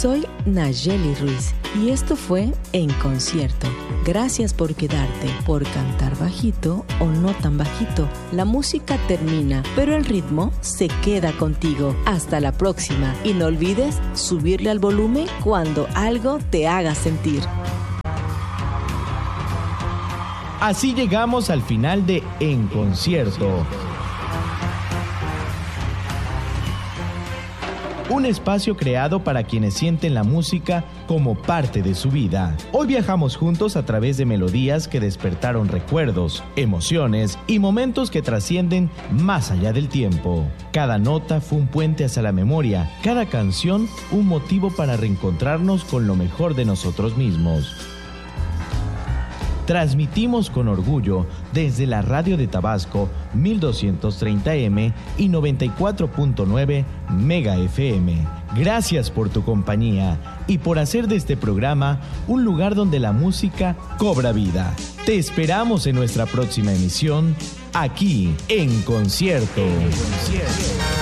Soy Nayeli Ruiz y esto fue En Concierto. Gracias por quedarte, por cantar bajito o no tan bajito. La música termina, pero el ritmo se queda contigo. Hasta la próxima y no olvides subirle al volumen cuando algo te haga sentir. Así llegamos al final de En Concierto. Un espacio creado para quienes sienten la música como parte de su vida. Hoy viajamos juntos a través de melodías que despertaron recuerdos, emociones y momentos que trascienden más allá del tiempo. Cada nota fue un puente hacia la memoria, cada canción un motivo para reencontrarnos con lo mejor de nosotros mismos. Transmitimos con orgullo desde la radio de Tabasco 1230M y 94.9 Mega FM. Gracias por tu compañía y por hacer de este programa un lugar donde la música cobra vida. Te esperamos en nuestra próxima emisión, aquí en Concierto.